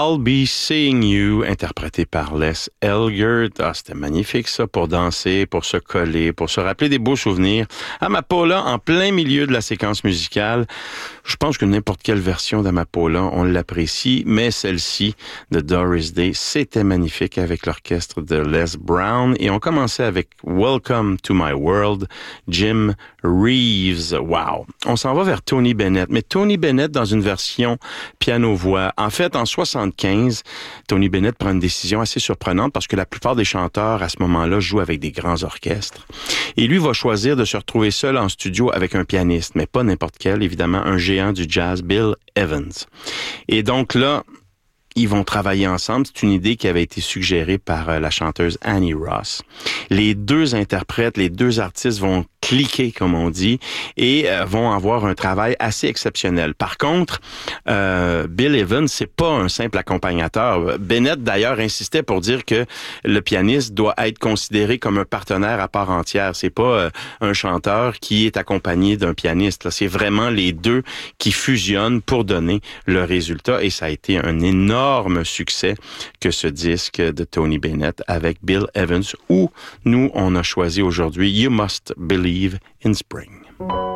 I'll Be Seeing You, interprété par Les Elgert. Ah, c'était magnifique ça, pour danser, pour se coller, pour se rappeler des beaux souvenirs. Amapola, en plein milieu de la séquence musicale. Je pense que n'importe quelle version d'Amapola, on l'apprécie, mais celle-ci de Doris Day, c'était magnifique avec l'orchestre de Les Brown. Et on commençait avec Welcome to My World, Jim Reeves. Wow! On s'en va vers Tony Bennett, mais Tony Bennett dans une version piano-voix. En fait, en 75, Tony Bennett prend une décision assez surprenante parce que la plupart des chanteurs à ce moment-là jouent avec des grands orchestres. Et lui va choisir de se retrouver seul en studio avec un pianiste, mais pas n'importe quel, évidemment, un géant du jazz, Bill Evans. Et donc là, ils vont travailler ensemble. C'est une idée qui avait été suggérée par la chanteuse Annie Ross. Les deux interprètes, les deux artistes vont cliquer, comme on dit, et vont avoir un travail assez exceptionnel. Par contre, Bill Evans, c'est pas un simple accompagnateur. Bennett, d'ailleurs, insistait pour dire que le pianiste doit être considéré comme un partenaire à part entière. C'est pas un chanteur qui est accompagné d'un pianiste. Là, c'est vraiment les deux qui fusionnent pour donner le résultat, et ça a été un énorme succès que ce disque de Tony Bennett avec Bill Evans, où nous, on a choisi aujourd'hui You Must Believe in Spring.